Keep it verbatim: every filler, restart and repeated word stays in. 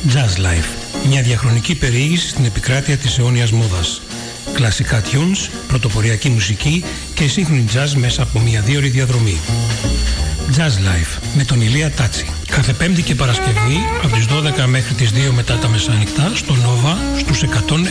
Jazz Life, μια διαχρονική περιήγηση στην επικράτεια της αιώνιας μόδας. Κλασικά tunes, πρωτοποριακή μουσική και σύγχρονη jazz μέσα από μια δύο ώρη διαδρομή. Jazz Life με τον Ηλία Τάτσι. Κάθε Πέμπτη και Παρασκευή από τις δώδεκα μέχρι τις δύο μετά τα μεσάνυχτα στο Nova στους εκατόν